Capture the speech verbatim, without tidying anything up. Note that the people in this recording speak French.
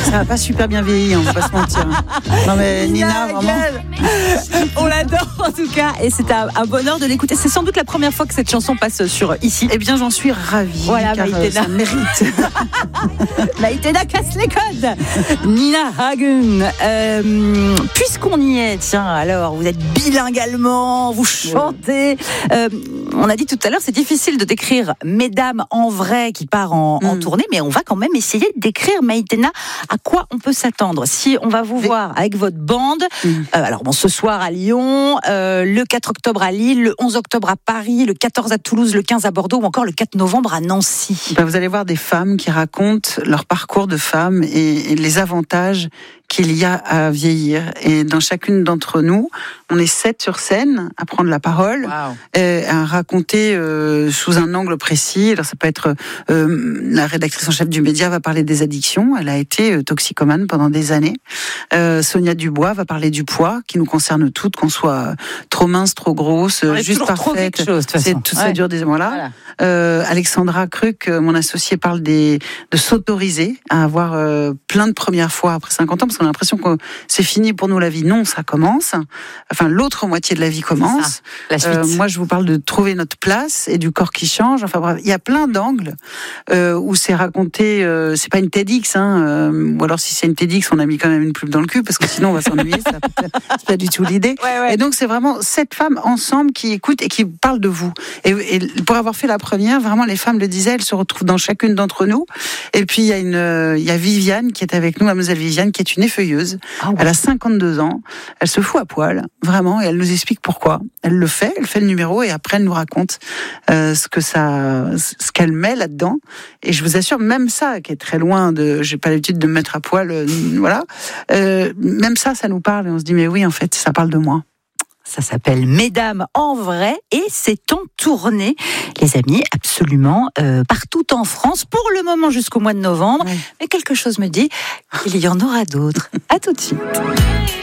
Ça n'a pas super bien vieilli, on va pas se mentir. Non mais Nina, Nina vraiment. On l'adore en tout cas, et c'est un, un bonheur de l'écouter. C'est sans doute la première fois que cette chanson passe sur ici. Eh bien, j'en suis ravie. Voilà, car Maïtena. ça mérite. Maïtena casse les codes. Nina Hagen, euh, puisqu'on y est, tiens, alors vous êtes bilingue allemand, vous chantez. Euh, on a dit tout à l'heure, c'est difficile de décrire Mesdames en vrai qui part en, mm. en tournée, mais on va quand même essayer de décrire, Maïtena, à quoi on peut s'attendre. Si on va vous mais... voir avec votre bande, mm. euh, alors bon, ce soir à Lyon, euh, le quatre octobre à Lille, le onze octobre à Paris, le quatorze à Toulouse, le quinze à Bordeaux ou encore le quatre novembre à Nancy. Ben, vous allez voir des femmes qui racontent leur parcours de femmes et, et les avantages qu'il y a à vieillir. Et dans chacune d'entre nous, on est sept sur scène à prendre la parole, wow. et à raconter euh, sous un angle précis. Alors ça peut être euh, la rédactrice en chef du Média va parler des addictions. Elle a été euh, toxicomane pendant des années. Euh, Sonia Dubois va parler du poids qui nous concerne toutes, qu'on soit trop mince, trop grosse, on juste parfaite. Chose, c'est tout ça ouais. dure des voilà. voilà. Euh, Alexandra Kruk, mon associée, parle des de s'autoriser à avoir euh, plein de premières fois après cinquante ans. Parce qu'on a l'impression que c'est fini pour nous la vie. Non, ça commence. Enfin, l'autre moitié de la vie commence. La suite. Euh, moi, je vous parle de trouver notre place et du corps qui change. Enfin bref, il y a plein d'angles euh, où c'est raconté. Euh, c'est pas une TEDx, hein, euh, ou alors si c'est une TEDx, on a mis quand même une pub dans le cul parce que sinon on va s'ennuyer. ça, c'est pas du tout l'idée. Ouais, ouais. Et donc c'est vraiment sept femmes ensemble qui écoutent et qui parlent de vous. Et, et pour avoir fait la première, vraiment les femmes le disaient, elles se retrouvent dans chacune d'entre nous. Et puis il y a une, il y a Viviane qui est avec nous, mademoiselle Viviane, qui est une effeuilleuse. Oh, ouais. Elle a cinquante-deux ans, elle se fout à poil, vraiment, et elle nous explique pourquoi. Elle le fait, elle fait le numéro, et après elle nous raconte euh, ce que ça, ce qu'elle met là-dedans. Et je vous assure, même ça, qui est très loin de, j'ai pas l'habitude de me mettre à poil, euh, voilà, euh, même ça, ça nous parle, et on se dit, mais oui, en fait, ça parle de moi. Ça s'appelle Mesdames en vrai et c'est en tournée, les amis, absolument, euh, partout en France, pour le moment jusqu'au mois de novembre. Oui. Mais quelque chose me dit qu'il y en aura d'autres. À tout de suite.